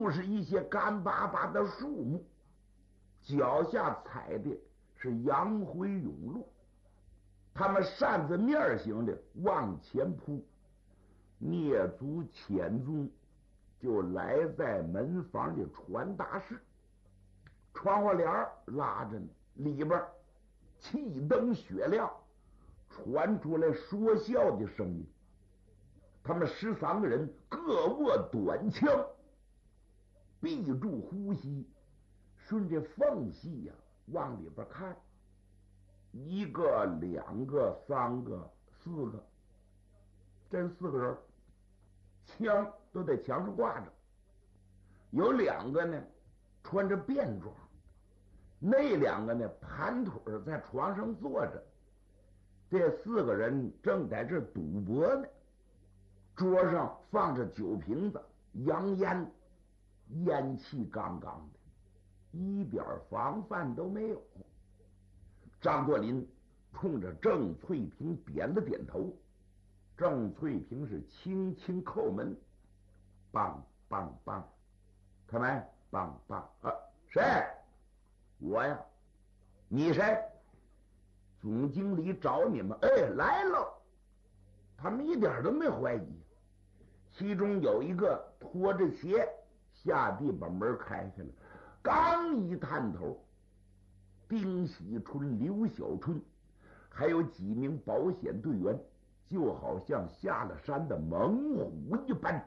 是一些干巴巴的树木，脚下踩的是杨辉甬路，他们扇子面型的往前扑，蹑足潜踪，就来在门房的传达室，窗户帘拉着呢，里边气灯雪亮，传出来说笑的声音。他们13个人各握短枪，闭住呼吸，顺着缝隙呀往里边看，一个、2个、3个、4个，这4个人枪都在墙上挂着，有2个呢穿着便装，那2个呢盘腿在床上坐着。这4个人正在这赌博呢，桌上放着酒瓶子，洋烟，烟气杠杠的，一点防范都没有。张作霖冲着郑翠萍点了点头，郑翠萍是轻轻叩门，梆梆梆，开门，梆梆，谁？我呀。你谁？总经理找你们。来了。他们一点都没怀疑，其中有一个拖着鞋下地把门开开了，刚一探头，丁喜春、刘小春还有几名保险队员，就好像下了山的猛虎一般，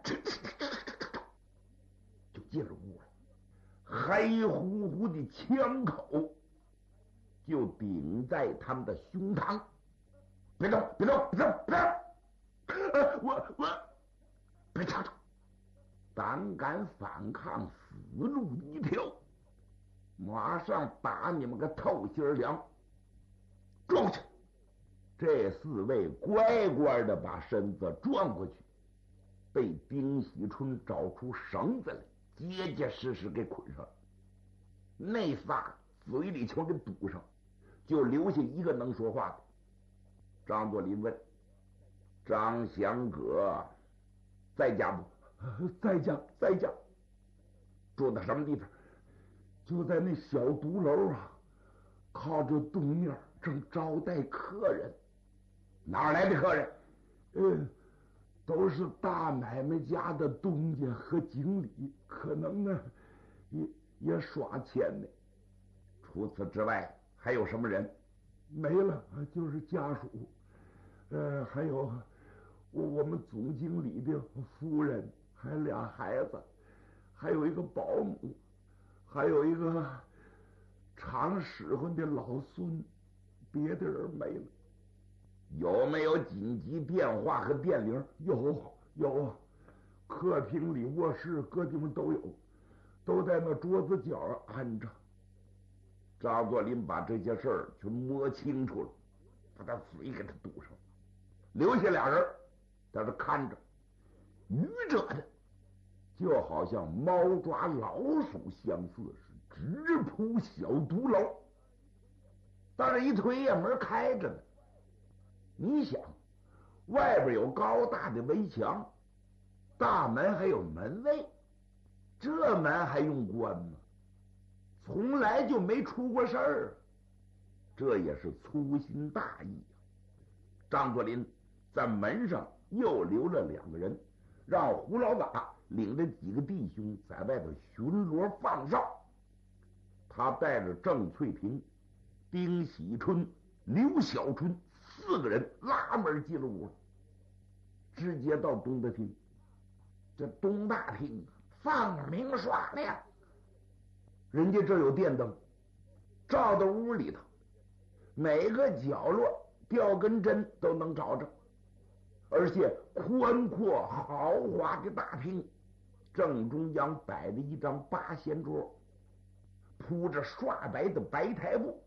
就进了屋了。黑乎乎的枪口就顶在他们的胸膛，别动，别动，别动，别动！我别吵吵，胆敢反抗，死路一条，马上打你们个透心凉！撞去！这4位乖乖的把身子转过去，被丁喜春找出绳子来，结结实实给捆上了。那仨嘴里全给堵上，就留下一个能说话的。张作霖问：张祥葛在家不？在家，在家。住到什么地方？就在那小独楼啊，靠着东面，正招待客人。哪儿来的客人？都是大买卖家的东家和经理，可能呢也耍钱呢。除此之外还有什么人？没了，就是家属。还有我们总经理的夫人，还2孩子，还有一个保姆，还有一个常使唤的老孙，别的人没了。有没有紧急电话和电铃？有啊，客厅里、卧室各地方都有，都在那桌子角安着。张作霖把这些事儿全摸清楚了，把他嘴给他堵上，留下2人在这看着，愚者的就好像猫抓老鼠相似，是直扑小独楼。但是一推呀，门开着呢。你想，外边有高大的围墙，大门还有门卫，这门还用关吗？从来就没出过事儿，这也是粗心大意啊。张作霖在门上又留了2个人，让胡老大领着几个弟兄在外头巡逻放哨。他带着郑翠萍、丁喜春、刘小春4个人拉门进了屋，直接到东大厅。这东大厅放明耍亮，人家这有电灯照到屋里头，每个角落掉根针都能找着。而且宽阔豪华的大厅正中央摆着一张8仙桌，铺着刷白的白台布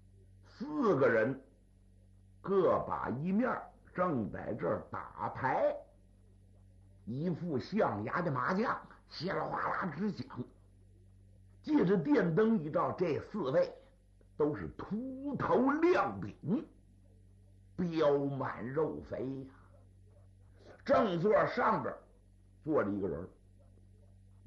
，4个人各把一面，正在这儿打牌，一副象牙的麻将稀里哗啦直响。借着电灯一照，这4位都是秃头亮饼，膘满肉肥呀。正座上边坐着一个人，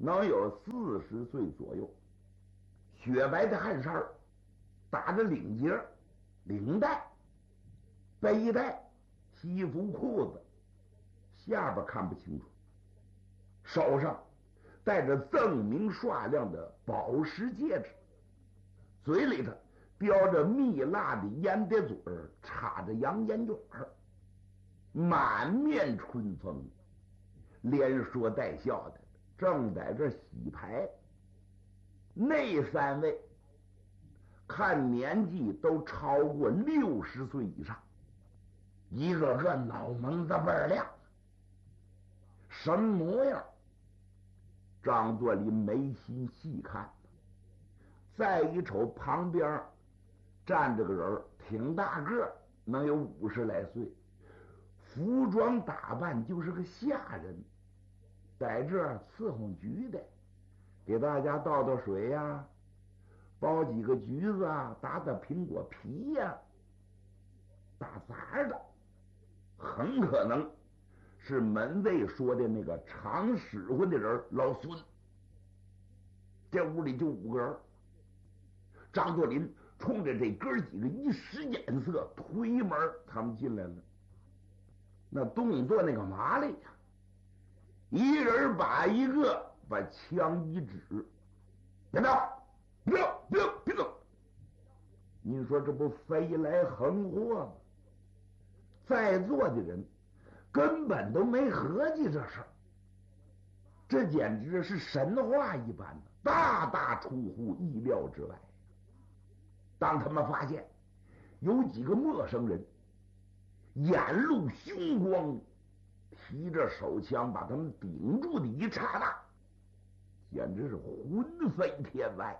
能有40岁左右，雪白的汗衫，打着领结、领带、背带、西服裤子，下边看不清楚，手上戴着锃明刷亮的宝石戒指，嘴里头叼着蜜蜡的烟碟嘴儿，插着洋烟卷儿，满面春风，连说带笑的，正在这洗牌。那3位看年纪都超过60岁以上，一个个脑门子倍儿亮，什么模样？张作霖没心细看，再一瞅旁边站着个人，挺大个，能有50来岁，服装打扮就是个下人，在这儿伺候局的，给大家倒倒水呀，剥几个橘子啊，打打苹果皮呀，打杂的，很可能是门卫说的那个常使唤的人老孙。这屋里就5个人，张作霖冲着这哥几个一使眼色，推门他们进来了。那动作那个麻利呀，一人把一个把枪一指，别动，别动，别动，别动！您说这不飞来横祸吗？在座的人根本都没合计这事儿，这简直是神话一般的，大大出乎意料之外。当他们发现有几个陌生人眼露凶光，提着手枪把他们顶住的一刹那，简直是魂飞天外。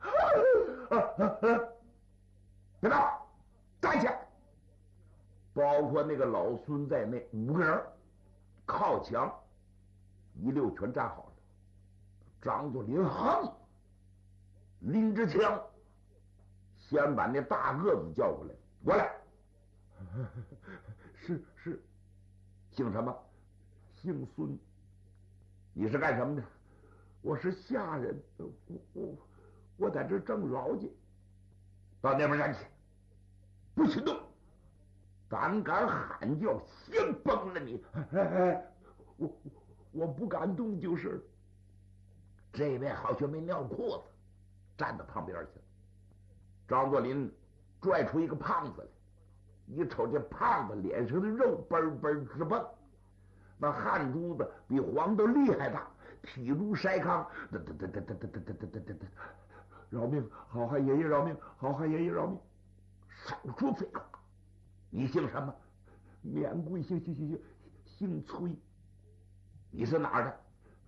别动，站起来！包括那个老孙在内5个人靠墙一溜全站好了。张作霖哼，拎着枪先把那大个子叫过来，过来。是，姓什么？姓孙。你是干什么的？我是下人，我在这挣劳去。到那边站起，不许动！胆敢喊叫，先崩了你！我不敢动就是了。这位好像没尿裤子，站到旁边去了。张作霖拽出一个胖子来，一瞅这胖子脸上的肉嘣嘣直蹦，那汗珠子比黄豆厉害大，体如筛糠，饶命！好汉爷爷饶命！好汉爷爷饶命！少说废话！你姓什么？免贵姓崔。你是哪儿的？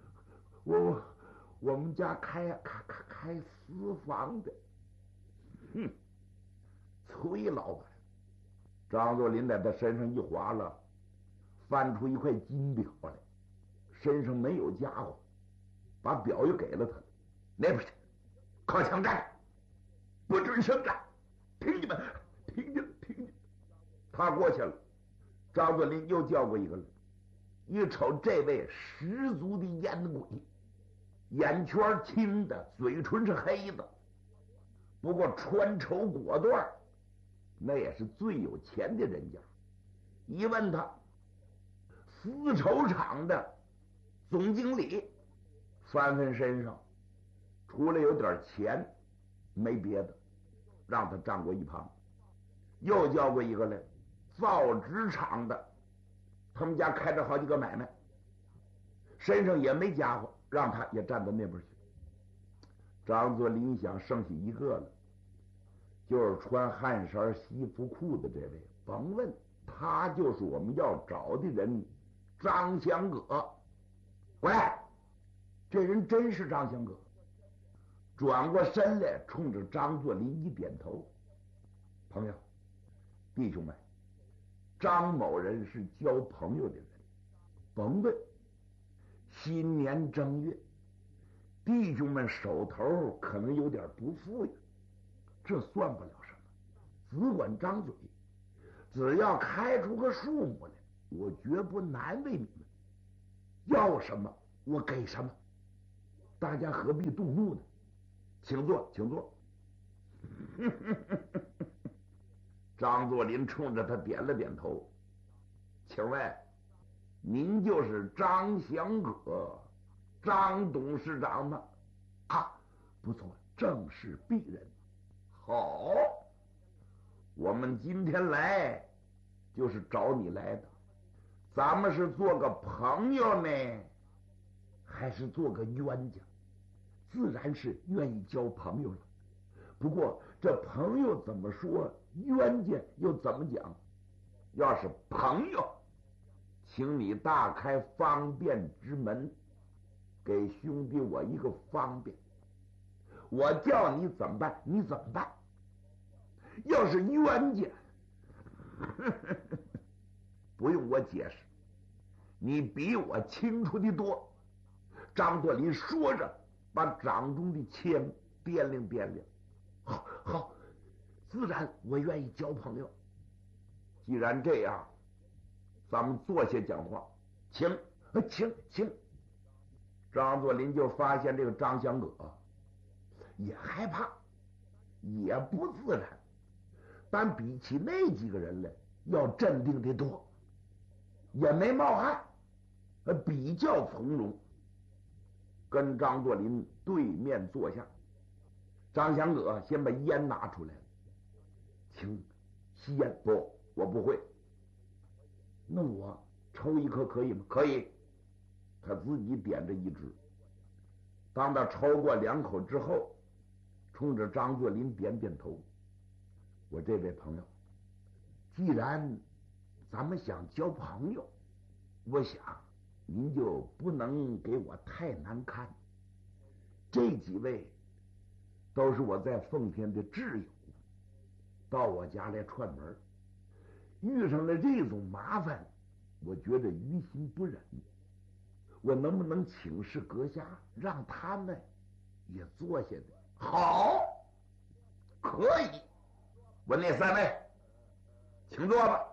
我们家开私房的。哼，崔老板。张作霖在他身上一划了，翻出一块金表来，身上没有家伙，把表又给了他。那边去，靠墙站，不准声战，听你们，听见。他过去了，张作霖又叫过一个来，一瞅这位十足的烟鬼，眼圈青的，嘴唇是黑的，不过穿绸裹缎，那也是最有钱的人家。一问他，丝绸厂的总经理，翻身上除了有点钱没别的，让他站过一旁。又叫过一个来，造纸厂的，他们家开着好几个买卖，身上也没家伙，让他也站到那边去。张作霖想剩下一个了，就是穿汗衫西服裤的这位，甭问，他就是我们要找的人，张香葛。喂，这人真是张香葛。转过身来，冲着张作霖一点头：“朋友，弟兄们，张某人是交朋友的人，甭问，新年正月，弟兄们手头可能有点不富裕，这算不了什么，只管张嘴，只要开出个数目来，我绝不难为你们，要什么我给什么。 大家何必动怒呢？请坐，请坐。张作霖冲着他点了点头。请问您就是张祥葛，张董事长吗？啊，不错，正是鄙人。好，我们今天来就是找你来的。咱们是做个朋友呢，还是做个冤家？自然是愿意交朋友了。不过这朋友怎么说，冤家又怎么讲？要是朋友，请你大开方便之门，给兄弟我一个方便。我叫你怎么办，你怎么办？要是冤家，不用我解释，你比我清楚的多。张作霖说着，把掌中的签掂量掂量。好，好，自然我愿意交朋友。既然这样，咱们坐下讲话，请，请。张作霖就发现这个张祥葛也害怕，也不自然，但比起那几个人来，要镇定得多，也没冒汗，比较从容，跟张作霖对面坐下。张祥葛先把烟拿出来了，请吸烟。不，我不会。那我抽一颗可以吗？可以。他自己点着一支。当他抽过2口之后，冲着张作霖点点头。我这位朋友，既然咱们想交朋友，我想您就不能给我太难堪。这几位都是我在奉天的挚友，到我家来串门，遇上了这种麻烦，我觉得于心不忍。我能不能请示阁下，让他们也坐下的？好，可以。我那3位，请坐吧。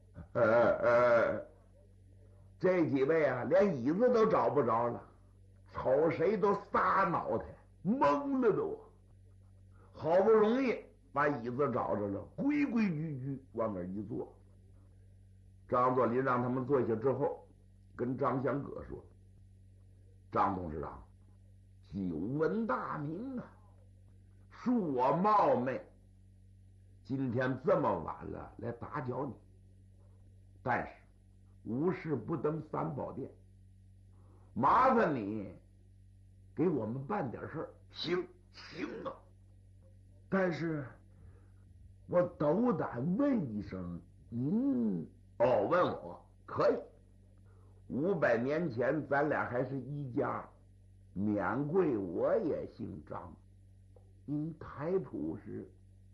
这几位啊，连椅子都找不着了，瞅谁都撒脑袋，懵了都。好不容易把椅子找着了，规规矩矩往那儿一坐。张作霖让他们坐下之后，跟张祥葛说：“张董事长，久闻大名啊，恕我冒昧，今天这么晚了来打搅你，但是无事不登三宝殿，麻烦你给我们办点事儿。”行啊，但是我斗胆问一声，您问我可以。500年前咱俩还是一家，免贵我也姓张，您台谱是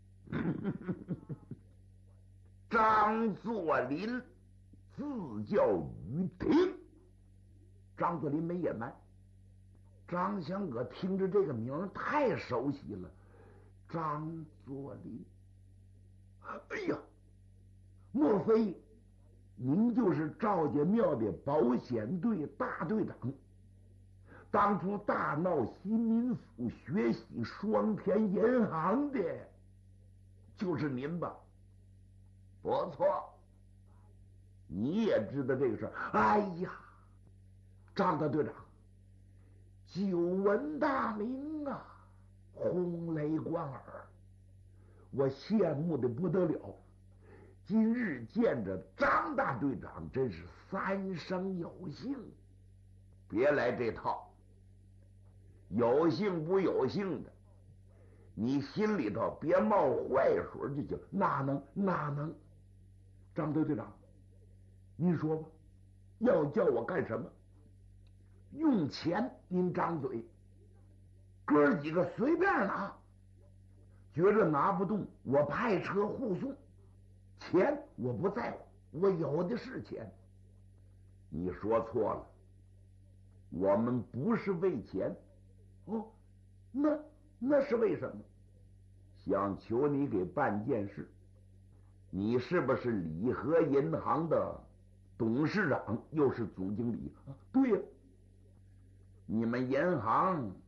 张作霖，自叫于庭。张作霖没隐瞒。张祥葛听着这个名太熟悉了，张作霖，哎呀，莫非您就是赵家庙的保险队大队长？当初大闹新民府血洗双田银行的就是您吧？不错，你也知道这个事儿。哎呀，张大队长，久闻大名啊，轰雷贯耳，我羡慕的不得了。今日见着张大队长，真是3生有幸。别来这套，有幸不有幸的，你心里头别冒坏水就行。哪能？张队长，您说吧，要叫我干什么？用钱您张嘴，哥几个随便拿，觉着拿不动，我派车护送。钱我不在乎，我有的是钱。你说错了，我们不是为钱。哦，那是为什么？想求你给办件事。你是不是礼和银行的董事长，又是总经理？对呀。你们银行